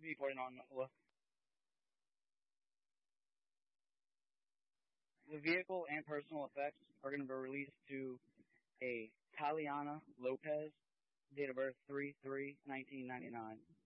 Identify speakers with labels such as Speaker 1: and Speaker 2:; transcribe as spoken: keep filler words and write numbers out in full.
Speaker 1: be putting on the the vehicle and personal effects are going to be released to a Taliana Lopez, date of birth three three nineteen ninety nine.